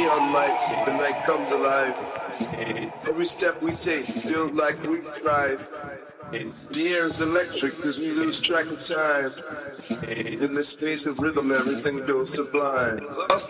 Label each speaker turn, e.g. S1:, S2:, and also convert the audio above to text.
S1: neon lights, the night comes alive. Every step we take feels like we drive. The air is electric as we lose track of time. In this space of rhythm, everything goes sublime.